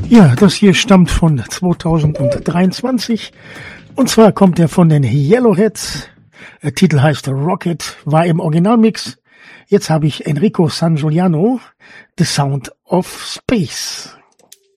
Ja, das hier stammt von 2023 und zwar kommt er von den Yellowheads. Der Titel heißt Rocket, war im Originalmix. Jetzt habe ich Enrico San Giuliano, The Sound of Space.